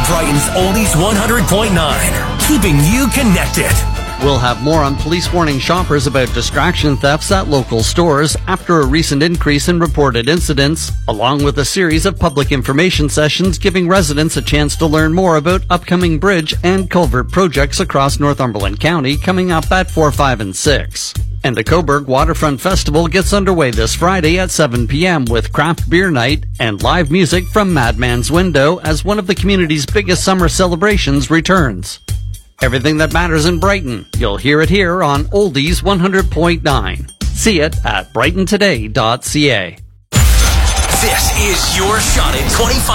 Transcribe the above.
Brighton's Oldies 100.9, keeping you connected. We'll have more on police warning shoppers about distraction thefts at local stores after a recent increase in reported incidents, along with a series of public information sessions giving residents a chance to learn more about upcoming bridge and culvert projects across Northumberland County coming up at 4, 5, and 6. And the Coburg Waterfront Festival gets underway this Friday at 7 p.m. with craft beer night and live music from Madman's Window as one of the community's biggest summer celebrations returns. Everything that matters in Brighton, you'll hear it here on Oldies 100.9. See it at brightontoday.ca. This is your shot at 25.